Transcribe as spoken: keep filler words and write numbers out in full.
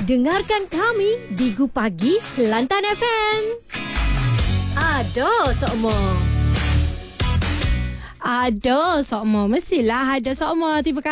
Dengarkan kami di Gu Pagi Kelantan F M. Ada sokmo. Ada sokmo. Mestilah ada sokmo. Terima kasih.